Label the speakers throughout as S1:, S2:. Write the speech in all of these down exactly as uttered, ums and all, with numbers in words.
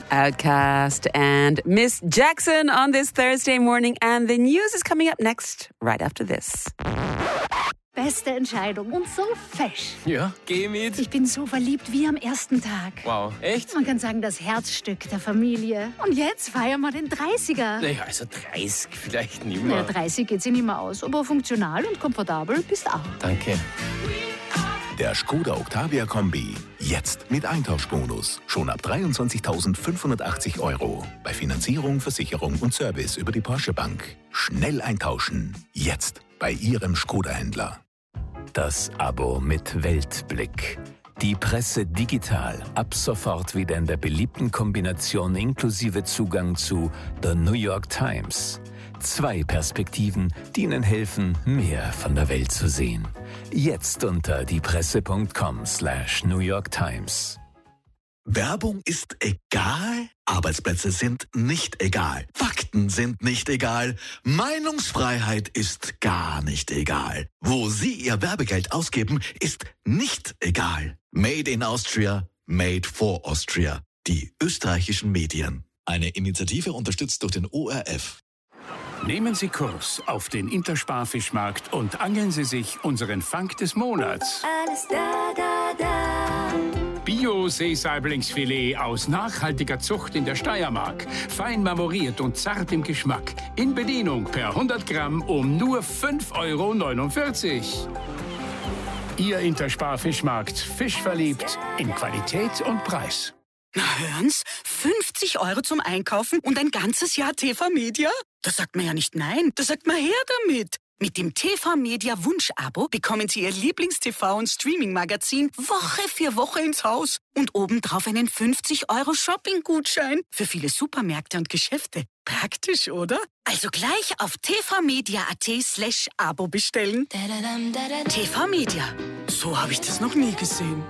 S1: Outcast and Miss Jackson on this Thursday morning. And the news is coming up next, right after this.
S2: Beste Entscheidung und so fesch.
S3: Ja, geh mit.
S2: Ich bin so verliebt wie am ersten Tag.
S3: Wow, echt?
S2: Man kann sagen, das Herzstück der Familie. Und jetzt feiern wir den dreißiger.
S3: Naja, also dreißig vielleicht nicht
S2: Ja,
S3: mehr.
S2: dreißig geht sich nicht mehr aus, aber funktional und komfortabel bist auch.
S3: Danke.
S4: Der Skoda Octavia Kombi. Jetzt mit Eintauschbonus. Schon ab dreiundzwanzigtausendfünfhundertachtzig Euro. Bei Finanzierung, Versicherung und Service über die Porsche Bank. Schnell eintauschen. Jetzt bei Ihrem Skoda-Händler.
S5: Das Abo mit Weltblick. Die Presse digital. Ab sofort wieder in der beliebten Kombination inklusive Zugang zu The New York Times. Zwei Perspektiven, die Ihnen helfen, mehr von der Welt zu sehen. Jetzt unter diepresse.com slash New York Times.
S6: Werbung ist egal, Arbeitsplätze sind nicht egal, Fakten sind nicht egal, Meinungsfreiheit ist gar nicht egal. Wo Sie Ihr Werbegeld ausgeben, ist nicht egal. Made in Austria, made for Austria. Die österreichischen Medien. Eine Initiative unterstützt durch den O R F.
S7: Nehmen Sie Kurs auf den Intersparfischmarkt und angeln Sie sich unseren Fang des Monats.
S8: Alles da, da, da.
S7: Bio-Seesaiblingsfilet aus nachhaltiger Zucht in der Steiermark. Fein marmoriert und zart im Geschmack. In Bedienung per hundert Gramm um nur fünf Euro neunundvierzig. Ihr Intersparfischmarkt. Fisch verliebt in Qualität und Preis.
S9: Na hören's, fünfzig Euro zum Einkaufen und ein ganzes Jahr T V Media? Da sagt man ja nicht nein, da sagt man her damit. Mit dem T V Media Wunsch-Abo bekommen Sie Ihr Lieblings-T V- und Streaming-Magazin Woche für Woche ins Haus. Und obendrauf einen fünfzig Euro Shopping-Gutschein für viele Supermärkte und Geschäfte. Praktisch, oder? Also gleich auf tvmedia.at slash Abo bestellen. T V Media. So habe ich das noch nie gesehen.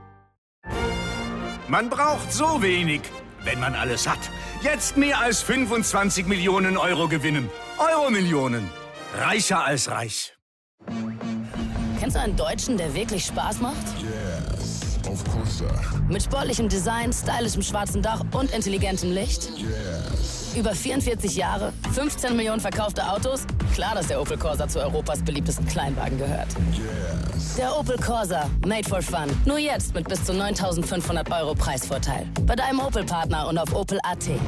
S10: Man braucht so wenig, wenn man alles hat. Jetzt mehr als fünfundzwanzig Millionen Euro gewinnen. Euro-Millionen. Reicher als reich.
S11: Kennst du einen Deutschen, der wirklich Spaß macht?
S12: Yes, of course, sir.
S11: Mit sportlichem Design, stylischem schwarzen Dach und intelligentem Licht?
S12: Yes.
S11: Über vierundvierzig Jahre, fünfzehn Millionen verkaufte Autos? Klar, dass der Opel Corsa zu Europas beliebtesten Kleinwagen gehört.
S12: Yes.
S11: Der Opel Corsa, made for fun. Nur jetzt mit bis zu neuntausendfünfhundert Euro Preisvorteil. Bei deinem Opel-Partner und auf opel punkt at.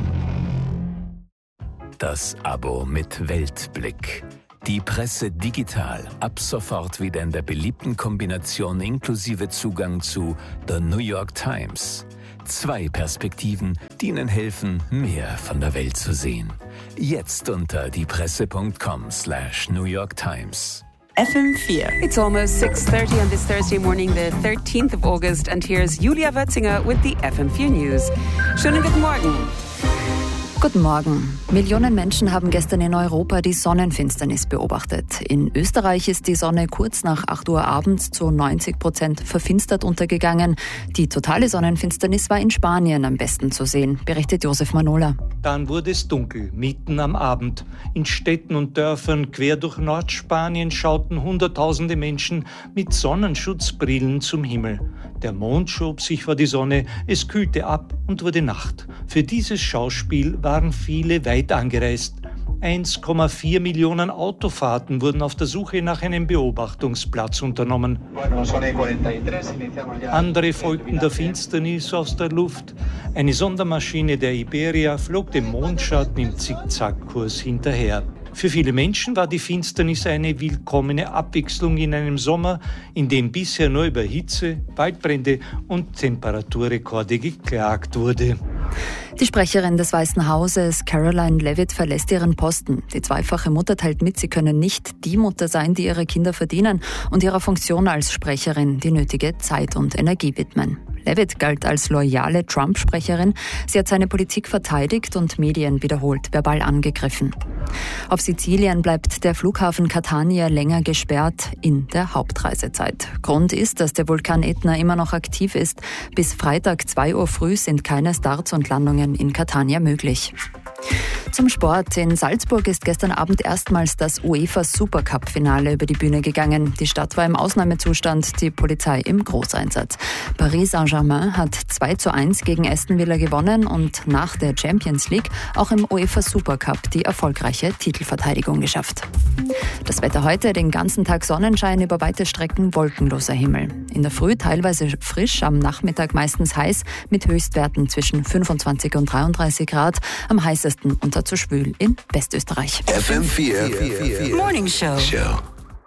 S5: Das Abo mit Weltblick. Die Presse digital. Ab sofort wieder in der beliebten Kombination inklusive Zugang zu The New York Times. Zwei Perspektiven, die Ihnen helfen, mehr von der Welt zu sehen. Jetzt unter diepresse.com slash New York Times.
S1: F M four. It's almost six thirty on this Thursday morning, the thirteenth of August. And here's Julia Wötzinger with the F M four News. Schönen guten Morgen.
S13: Guten Morgen. Millionen Menschen haben gestern in Europa die Sonnenfinsternis beobachtet. In Österreich ist die Sonne kurz nach acht Uhr abends zu neunzig Prozent verfinstert untergegangen. Die totale Sonnenfinsternis war in Spanien am besten zu sehen, berichtet Josef Manola.
S14: Dann wurde es dunkel, mitten am Abend. In Städten und Dörfern quer durch Nordspanien schauten Hunderttausende Menschen mit Sonnenschutzbrillen zum Himmel. Der Mond schob sich vor die Sonne, es kühlte ab und wurde Nacht. Für dieses Schauspiel waren viele weit angereist. eins Komma vier Millionen Autofahrten wurden auf der Suche nach einem Beobachtungsplatz unternommen. Andere folgten der Finsternis aus der Luft. Eine Sondermaschine der Iberia flog dem Mondschatten im Zickzackkurs hinterher. Für viele Menschen war die Finsternis eine willkommene Abwechslung in einem Sommer, in dem bisher nur über Hitze, Waldbrände und Temperaturrekorde geklagt wurde.
S13: Die Sprecherin des Weißen Hauses, Caroline Leavitt, verlässt ihren Posten. Die zweifache Mutter teilt mit, sie können nicht die Mutter sein, die ihre Kinder verdienen und ihrer Funktion als Sprecherin die nötige Zeit und Energie widmen. Leavitt galt als loyale Trump-Sprecherin. Sie hat seine Politik verteidigt und Medien wiederholt verbal angegriffen. Auf Sizilien bleibt der Flughafen Catania länger gesperrt in der Hauptreisezeit. Grund ist, dass der Vulkan Etna immer noch aktiv ist. Bis Freitag zwei Uhr früh sind keine Starts und Landungen in Catania möglich. Zum Sport. In Salzburg ist gestern Abend erstmals das UEFA Supercup-Finale über die Bühne gegangen. Die Stadt war im Ausnahmezustand, die Polizei im Großeinsatz. Paris Saint-Germain hat zwei zu eins gegen Aston Villa gewonnen und nach der Champions League auch im UEFA Supercup die erfolgreiche Titelverteidigung geschafft. Das Wetter heute, den ganzen Tag Sonnenschein, über weite Strecken wolkenloser Himmel. In der Früh teilweise frisch, am Nachmittag meistens heiß mit Höchstwerten zwischen fünfundzwanzig und dreiunddreißig Grad. Am heißesten unter zu schwül in Westösterreich.
S15: F M vier
S9: Morning Show.
S15: Show.